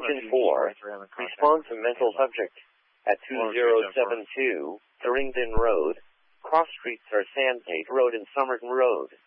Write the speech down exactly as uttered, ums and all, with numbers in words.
Engine four, respond to mental subject at two zero seven two Thurington Road, cross streets are Sandgate Road and Somerton Road.